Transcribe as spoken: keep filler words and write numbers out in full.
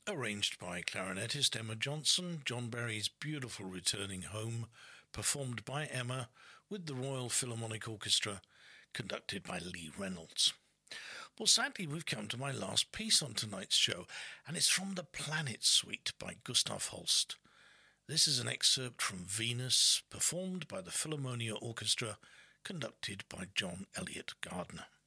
Arranged by clarinetist Emma Johnson, John Barry's Beautiful Returning Home, performed by Emma with the Royal Philharmonic Orchestra, conducted by Lee Reynolds. Well, sadly, we've come to my last piece on tonight's show, and it's from the Planet Suite by Gustav Holst. This is an excerpt from Venus, performed by the Philharmonia Orchestra, conducted by John Elliott Gardner.